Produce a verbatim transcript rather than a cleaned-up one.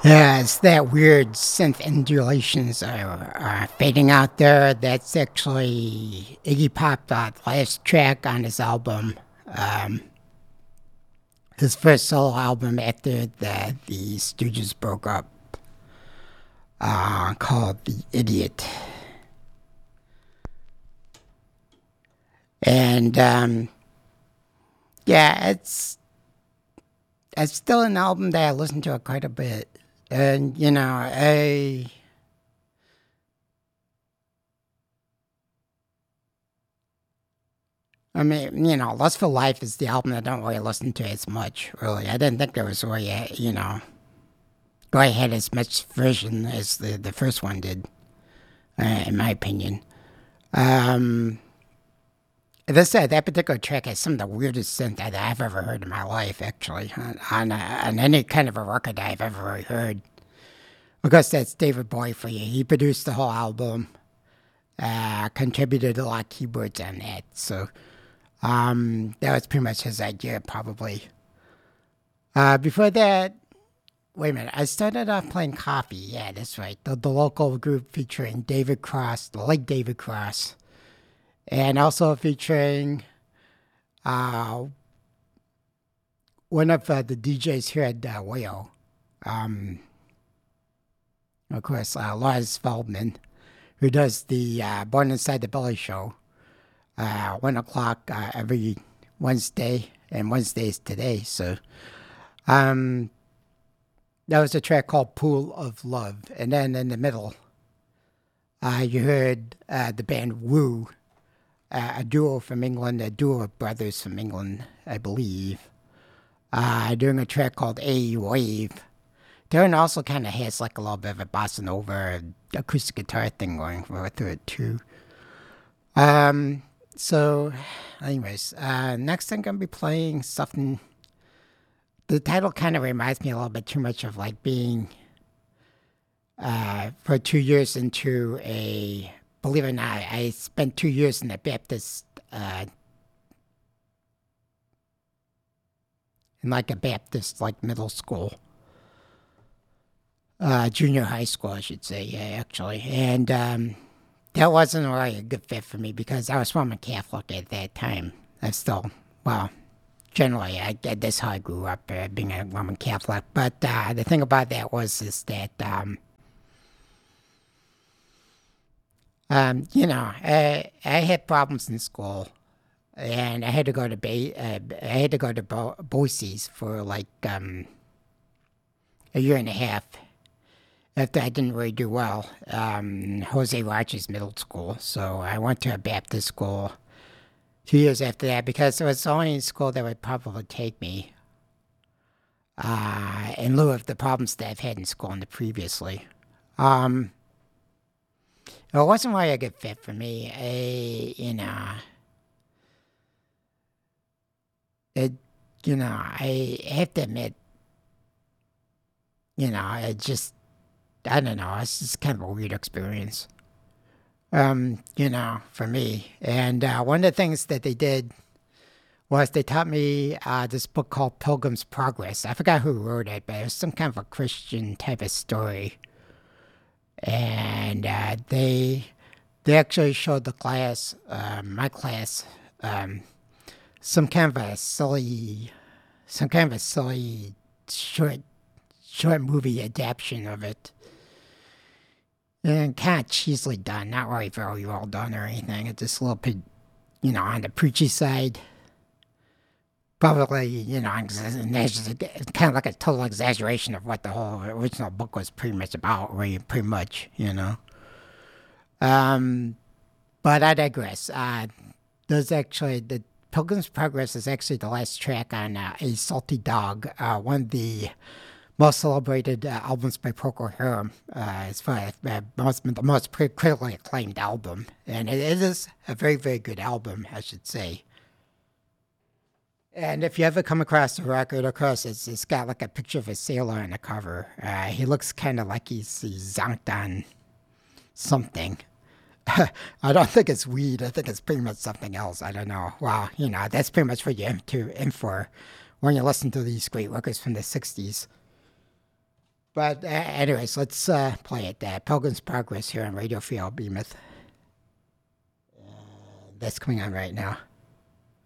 Yeah, it's that weird synth undulations are, are fading out there. That's actually Iggy Pop, uh, last track on his album. Um, his first solo album after the, the Stooges broke up, uh, called The Idiot. And um, yeah, it's it's still an album that I listen to quite a bit. And, you know, I I mean, you know, Lust for Life is the album I don't really listen to as much, really. I didn't think there was really, a, you know, really had as much version as the, the first one did, uh, in my opinion. Um, as I said, that particular track has some of the weirdest synth that I've ever heard in my life, actually, on, on, a, on any kind of a record I've ever really heard. Of course, that's David Bowie for you. He produced the whole album, uh, contributed a lot of keyboards on that, so... Um, that was pretty much his idea, probably. Uh, before that, wait a minute. I started off playing Coffee. Yeah, that's right. The, the local group featuring David Cross, the late David Cross, and also featuring uh, one of uh, the D Js here at uh, Wayo. Um, of course, uh, Lars Feldman, who does the uh, Born Inside the Belly show. Uh, one o'clock uh, every Wednesday, and Wednesdays today. So, um, that was a track called "Pool of Love," and then in the middle, uh, you heard uh, the band Woo, uh, a duo from England, a duo of brothers from England, I believe, uh, doing a track called "A Wave." Darren also kind of has like a little bit of a bossa nova acoustic guitar thing going through it too. Um. So, anyways, uh, next I'm going to be playing something. The title kind of reminds me a little bit too much of like being uh, for two years into a, believe it or not, I spent two years in a Baptist, uh, in like a Baptist, like middle school, uh, junior high school, I should say, yeah, actually. And, um, that wasn't really a good fit for me because I was Roman Catholic at that time. I'm still, well, generally, I, that's how I grew up, uh, being a Roman Catholic. But uh, the thing about that was is that, um, um, you know, I, I had problems in school, and I had to go to ba- uh, I had to go to Bo- Boise's for like um, a year and a half after I didn't really do well, um, Jose Rogers Middle School. So I went to a Baptist school two years after that because it was the only school that would probably take me, uh, in lieu of the problems that I've had in school in the previously. Um, it wasn't really a good fit for me. I, you know, it, you know, I have to admit, you know, it just, I don't know, it's just kind of a weird experience. Um, you know, for me. And uh, one of the things that they did was they taught me uh, this book called Pilgrim's Progress. I forgot who wrote it, but it was some kind of a Christian type of story. And uh, they they actually showed the class, uh, my class, um, some kind of a silly, some kind of a silly short short movie adaptation of it. And kind of cheesily done, not really very well done or anything. It's just a little bit, you know, on the preachy side. Probably, you know, it's kind of like a total exaggeration of what the whole original book was pretty much about, really, pretty much, you know. Um, but I digress. Uh, there's actually, the Pilgrim's Progress is actually the last track on uh, A Salty Dog, uh, one of the most celebrated uh, albums by Procol Harum, uh, as far as uh, most, the most critically acclaimed album. And it, it is a very, very good album, I should say. And if you ever come across the record, of course, it's, it's got like a picture of a sailor on the cover. Uh, he looks kind of like he's, he's zonked on something. I don't think it's weed. I think it's pretty much something else. I don't know. Well, you know, that's pretty much what you're in, to, in for when you listen to these great records from the sixties. But uh, anyways, let's uh, play it. Uh, Pilgrim's Progress here on Radio Free Albemuth. Uh, that's coming on right now.